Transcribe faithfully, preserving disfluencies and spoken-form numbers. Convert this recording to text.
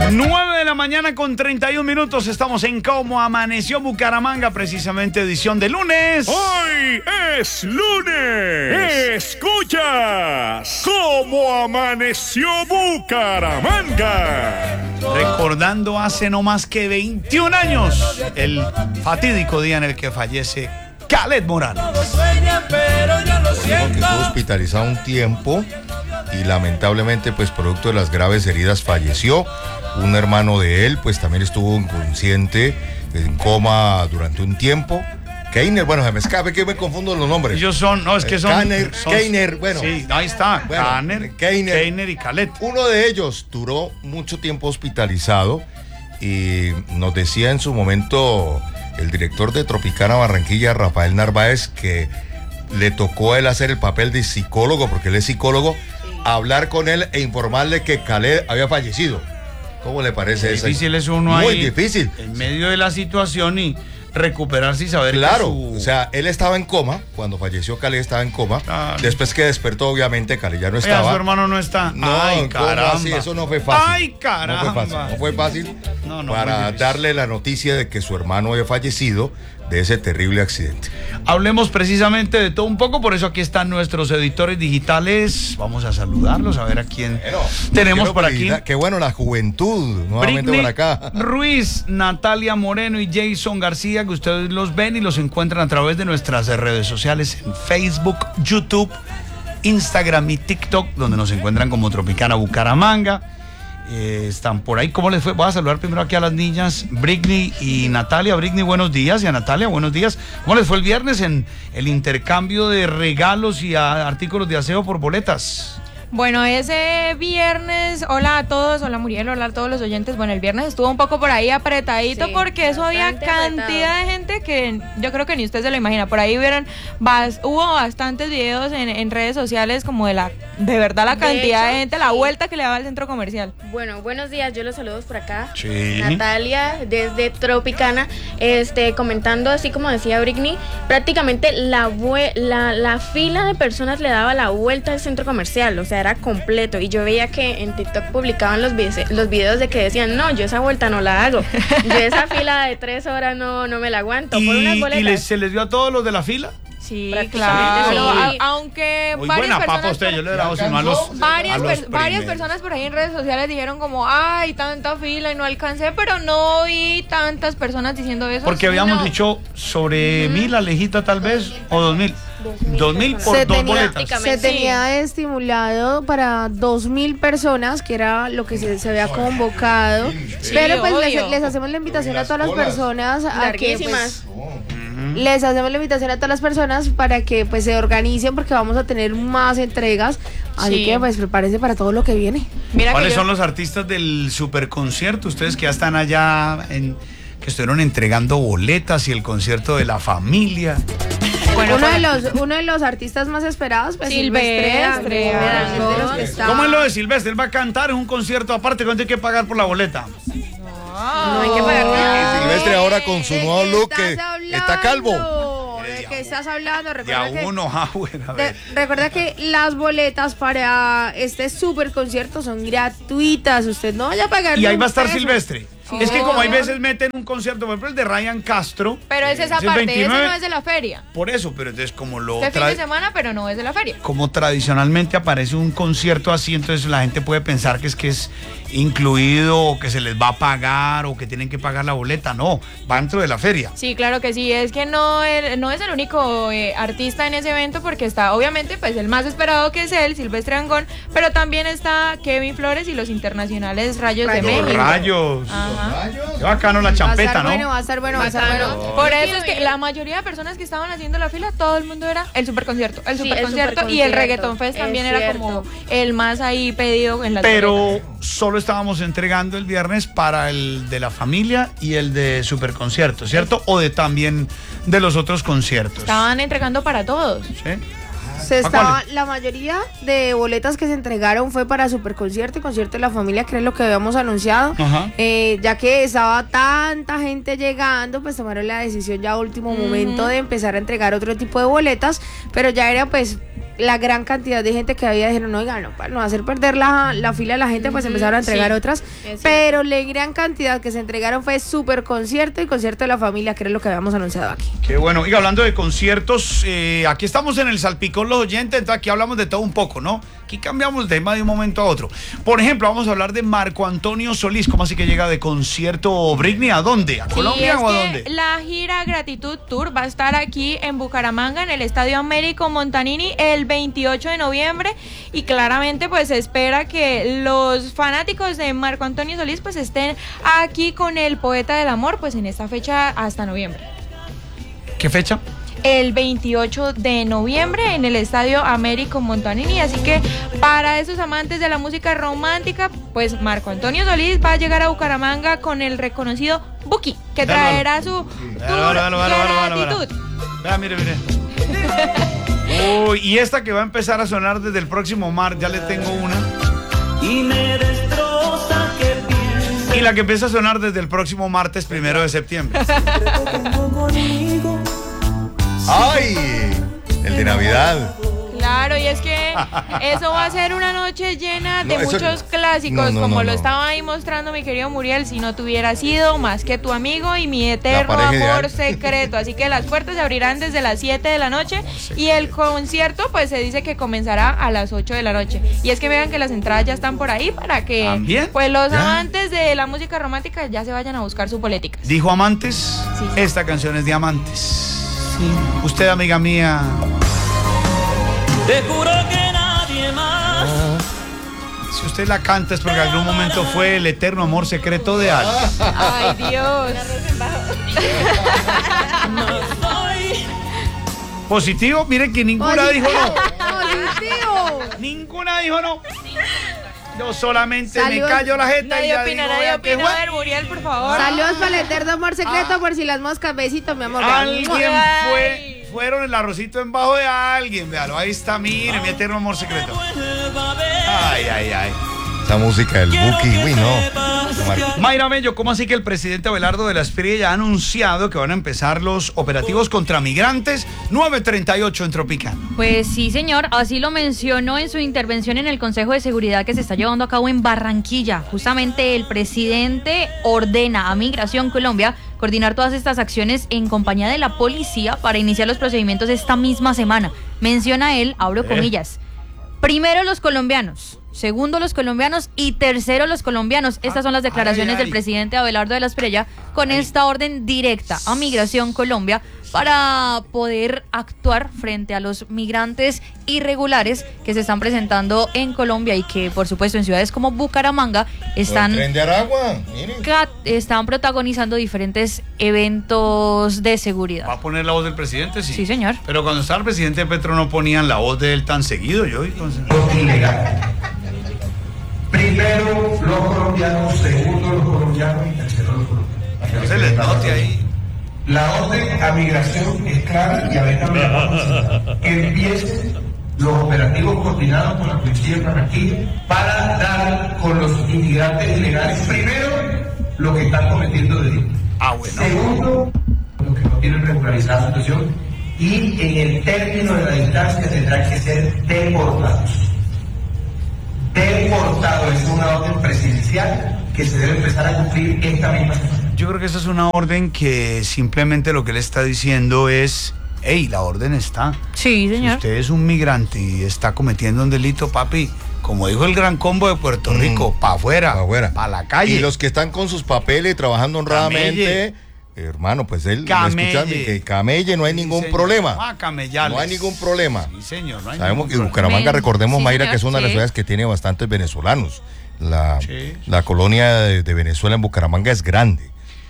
nueve de la mañana con treinta y un minutos. Estamos en Cómo Amaneció Bucaramanga, precisamente edición de lunes. Hoy es lunes. Escuchas Cómo Amaneció Bucaramanga. Recordando hace no más que veintiún años el fatídico día en el que fallece Khaled Morales. Que estuvo hospitalizado un tiempo y lamentablemente, pues producto de las graves heridas, falleció. Un hermano de él, pues también estuvo inconsciente, en coma durante un tiempo. Keiner, bueno, se me escape que me confundo los nombres. Ellos son, no, es que son... Keiner, son, Keiner, bueno. Sí, ahí está, bueno, Keiner, Keiner, Keiner y Khaled. Uno de ellos duró mucho tiempo hospitalizado y nos decía en su momento el director de Tropicana Barranquilla, Rafael Narváez, que le tocó a él hacer el papel de psicólogo, porque él es psicólogo, sí. Hablar con él e informarle que Khaled había fallecido. ¿Cómo le parece eso? Difícil es uno Muy ahí, difícil. En medio de la situación y recuperarse y saber claro, que su... o sea, él estaba en coma, cuando falleció Khaled estaba en coma, claro. Después que despertó, obviamente, Khaled ya no estaba. Oiga, su hermano no está. No, ay, caramba. Así? Eso no fue fácil. Ay, caramba. No fue fácil, no fue fácil no, no, para darle la noticia de que su hermano había fallecido de ese terrible accidente. Hablemos precisamente de todo un poco, por eso aquí están nuestros editores digitales. Vamos a saludarlos, a ver a quién bueno, tenemos por aquí. Qué bueno la juventud, nuevamente Britney por acá. Ruiz, Natalia Moreno y Jason García, que ustedes los ven y los encuentran a través de nuestras redes sociales en Facebook, YouTube, Instagram y TikTok, donde nos encuentran como Tropicana Bucaramanga. Eh, están por ahí. ¿Cómo les fue? Voy a saludar primero aquí a las niñas Britney y Natalia. Britney, buenos días, y a Natalia, buenos días. ¿Cómo les fue el viernes en el intercambio de regalos y a, artículos de aseo por boletas? Bueno, ese viernes, hola a todos, hola Muriel, hola a todos los oyentes. Bueno, el viernes estuvo un poco por ahí apretadito, sí, porque eso había cantidad apretado. de gente que yo creo que ni usted se lo imagina. Por ahí hubieron, bas, hubo bastantes videos en, en redes sociales como de la, de verdad la cantidad de, hecho, de gente, la vuelta que le daba al centro comercial. Bueno, buenos días, yo los saludo por acá. Sí. Natalia, desde Tropicana, este, comentando así como decía Britney, prácticamente la, la, la fila de personas le daba la vuelta al centro comercial, o sea, era completo, y yo veía que en TikTok publicaban los videos, los videos de que decían, no, yo esa vuelta no la hago, yo esa fila de tres horas no, no me la aguanto, ¿Y, por unas boletas. ¿Y les, se les dio a todos los de la fila? Sí, claro, sí. A, aunque muy varias buena personas papa usted, por, yo le he dado sino a los, varias, a los per, varias personas por ahí en redes sociales dijeron como, ay, tanta fila y no alcancé, pero no vi tantas personas diciendo eso. Porque habíamos no. dicho sobre uh-huh. mil, Alejita, tal vez, o dos mil. Dos mil por se dos tenía, boletas. Se tenía estimulado para dos mil personas, que era lo que se, se había convocado. Sí, pero pues les, les hacemos la invitación a todas las personas a que pues, les hacemos la invitación a todas las personas para que pues se organicen, porque vamos a tener más entregas. Así sí. que pues prepárense para todo lo que viene. Mira, ¿cuáles yo... son los artistas del superconcierto? Ustedes que ya están allá, en, que estuvieron entregando boletas y el concierto de la familia. Bueno, uno, de los, uno de los artistas más esperados, pues Silvestre. Silvestre. ¿Cómo es lo de Silvestre? Él va a cantar, es un concierto aparte, ¿cuánto hay que pagar por la boleta? No, no hay que pagar nada. Silvestre ahora con su nuevo look que está calvo. ¿De qué estás hablando? Recuerda que, uno, ah, bueno, de, recuerda que las boletas para este super concierto son gratuitas. Usted no vaya a pagar. Y ahí va a estar peso. Silvestre. Sí, es que como hay veces meten un concierto, por ejemplo el de Ryan Castro. Pero es esa parte, ese no es de la feria. Por eso, pero entonces como lo... Este fin de semana, pero no es de la feria. Como tradicionalmente aparece un concierto así, entonces la gente puede pensar que es que es incluido, o que se les va a pagar, o que tienen que pagar la boleta. No, va dentro de la feria. Sí, claro que sí, es que no, el, no es el único eh, artista en ese evento, porque está obviamente pues el más esperado, que es él, Silvestre Dangond, pero también está Kevin Flores y los internacionales Rayos, Rayos de México. Los Rayos. Ajá. Qué bacano la champeta, ¿no? Bueno, va a estar bueno, va a estar bueno. Oh. Por eso es que la mayoría de personas que estaban haciendo la fila, todo el mundo era el superconcierto, el superconcierto, sí, super y el Reggaeton Fest también era como el más ahí pedido en la Pero boletas. Solo estábamos entregando el viernes para el de la familia y el de superconcierto, ¿cierto? O de también de los otros conciertos. Estaban entregando para todos. ¿Sí? Se estaba, la mayoría de boletas que se entregaron fue para superconcierto y concierto de la familia, que es lo que habíamos anunciado. Eh, ya que estaba tanta gente llegando, pues tomaron la decisión ya a último mm. momento de empezar a entregar otro tipo de boletas, pero ya era pues la gran cantidad de gente que había, dijeron, oiga, no, para no hacer perder la, la fila a la gente, pues empezaron a entregar sí, otras, pero la gran cantidad que se entregaron fue súper concierto y concierto de la familia, que era lo que habíamos anunciado aquí. Qué bueno. Y hablando de conciertos, eh, aquí estamos en el Salpicón Los Oyentes, entonces aquí hablamos de todo un poco, ¿no? Aquí cambiamos de tema de un momento a otro. Por ejemplo, vamos a hablar de Marco Antonio Solís. ¿Cómo así que llega de concierto, Britney? ¿A dónde? ¿A Colombia sí, o a dónde? La gira Gratitud Tour va a estar aquí en Bucaramanga, en el Estadio Américo Montanini, el veintiocho de noviembre. Y claramente, pues se espera que los fanáticos de Marco Antonio Solís pues estén aquí con el Poeta del Amor, pues en esta fecha hasta noviembre. ¿Qué fecha? El veintiocho de noviembre en el Estadio Américo Montanini, así que para esos amantes de la música romántica, pues Marco Antonio Solís va a llegar a Bucaramanga con el reconocido Buki, que traerá su tour Gratitud. Vea, mire, mire. Uy, y esta que va a empezar a sonar desde el próximo martes, ya le tengo una. Y me destroza que piense. Y la que empieza a sonar desde el próximo martes, primero de septiembre. ¡Ay! El de Navidad. Claro, y es que eso va a ser una noche llena de no, muchos eso... clásicos, no, no, como no, no. lo estaba ahí mostrando mi querido Muriel, Si no te hubiera sido, Más que tu amigo y Mi eterno amor ideal. Secreto. Así que las puertas se abrirán desde las siete de la noche y el concierto pues se dice que comenzará a las ocho de la noche. Y es que vean que las entradas ya están por ahí para que ¿También? pues los ¿Ya? amantes de la música romántica ya se vayan a buscar su polética. ¿Dijo amantes? Sí. Esta canción es de amantes. Sí. Usted, amiga mía. Te juro que nadie más. Ah. Si usted la canta es porque en algún momento fue el eterno amor secreto de alguien. Ay, Dios. Positivo, miren que ninguna Positivo. dijo no. Positivo. Ninguna dijo no. Yo solamente Saludos. me callo la jeta Nadie y ya opina, digo, nadie vea, opina. qué A ver, Muriel, por favor. Saludos para el eterno amor secreto, Ah. por si las moscas, besito, mi amor. Alguien Ay. fue, fueron el arrocito en bajo de alguien, véalo, ahí está, mire, mi eterno amor secreto. Ay, ay, ay. Esa música del Buki, uy, no. Mayra Bello, ¿cómo así que el presidente Abelardo de la Espriella ya ha anunciado que van a empezar los operativos contra migrantes nueve treinta y ocho en Tropicana? Pues sí, señor, así lo mencionó en su intervención en el Consejo de Seguridad que se está llevando a cabo en Barranquilla. Justamente el presidente ordena a Migración Colombia coordinar todas estas acciones en compañía de la policía para iniciar los procedimientos esta misma semana. Menciona él, abro eh. comillas, primero los colombianos, segundo los colombianos y tercero los colombianos. Estas son las declaraciones ay, ay. del presidente Abelardo de la Espriella con ay. esta orden directa a Migración Colombia para poder actuar frente a los migrantes irregulares que se están presentando en Colombia y que, por supuesto, en ciudades como Bucaramanga están, el tren de Aragua, miren. están protagonizando diferentes eventos de seguridad. ¿Va a poner la voz del presidente? Sí. Sí, señor. Pero cuando estaba el presidente Petro no ponían la voz de él tan seguido, yo. Entonces... ilegal. Primero los colombianos, segundo los colombianos y tercero los colombianos. No se les note ahí. La orden a migración es clara y a ver también que empiecen los operativos coordinados con la policía de Barranquilla para dar con los inmigrantes ilegales, primero, lo que están cometiendo delitos. Ah, bueno. Segundo, los que no tienen regularizada la situación y en el término de la distancia tendrán que ser deportados. Deportado es una orden presidencial que se debe empezar a cumplir esta misma semana. Yo creo que esa es una orden que simplemente lo que él está diciendo es, hey, la orden está. Sí, señor. Si usted es un migrante y está cometiendo un delito, papi, como dijo el Gran Combo de Puerto Rico, mm, para afuera, para afuera, para la calle. Y los que están con sus papeles trabajando honradamente, camelle. hermano, pues él camelle. que camelle, no hay sí, ningún señor. problema. Ah, camellales. No hay ningún problema. Sí, señor, no hay Sabemos ningún que Bucaramanga, problema. recordemos, sí, Mayra, señor, que es una sí. de las ciudades que tiene bastantes venezolanos. La, sí. la colonia de, de Venezuela en Bucaramanga es grande.